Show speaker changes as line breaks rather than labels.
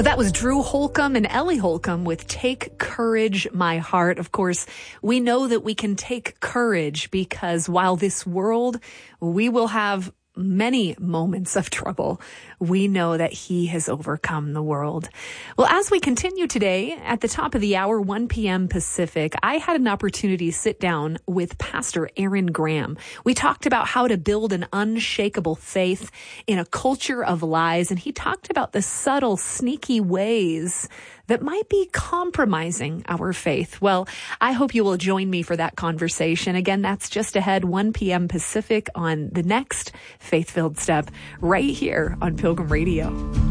That was Drew Holcomb and Ellie Holcomb with Take Courage, My Heart. Of course, we know that we can take courage because while this world, we will have many moments of trouble, we know that he has overcome the world. Well, as we continue today, at the top of the hour, 1 p.m. Pacific, I had an opportunity to sit down with Pastor Aaron Graham. We talked about how to build an unshakable faith in a culture of lies, and he talked about the subtle, sneaky ways that might be compromising our faith. Well, I hope you will join me for that conversation. Again, that's just ahead, 1 p.m. Pacific on the next Faith-Filled Step right here on Pilgrim Radio.